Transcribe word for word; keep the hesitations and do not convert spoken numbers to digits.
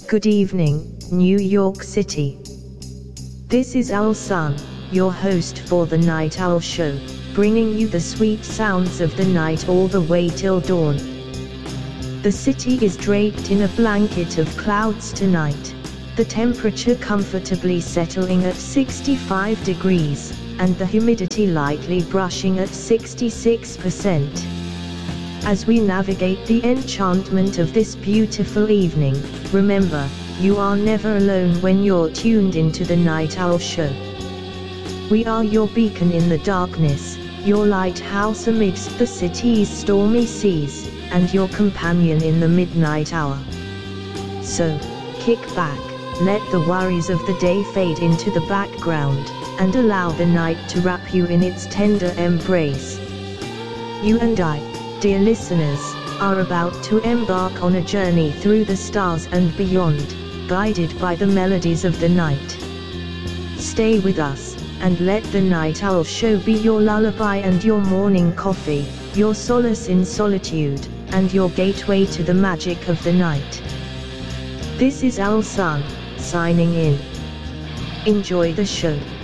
Good evening, New York City. This is Owl Sun, your host for the Night Owl Show, bringing you the sweet sounds of the night all the way till dawn. The city is draped in a blanket of clouds tonight, the temperature comfortably settling at sixty-five degrees, and the humidity lightly brushing at sixty-six percent. As we navigate the enchantment of this beautiful evening, remember, you are never alone when you're tuned into the Night Owl Show. We are your beacon in the darkness, your lighthouse amidst the city's stormy seas, and your companion in the midnight hour. So, kick back, let the worries of the day fade into the background, and allow the night to wrap you in its tender embrace. You and I, dear listeners, are about to embark on a journey through the stars and beyond, guided by the melodies of the night. Stay with us, and let the Night Owl Show be your lullaby and your morning coffee, your solace in solitude, and your gateway to the magic of the night. This is Owl Sun, signing in. Enjoy the show.